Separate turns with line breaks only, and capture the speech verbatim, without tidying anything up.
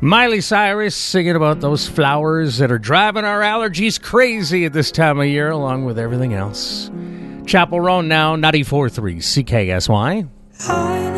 Miley Cyrus singing about those flowers that are driving our allergies crazy at this time of year, along with everything else. Chapel Roan now, ninety-four point three C K S Y.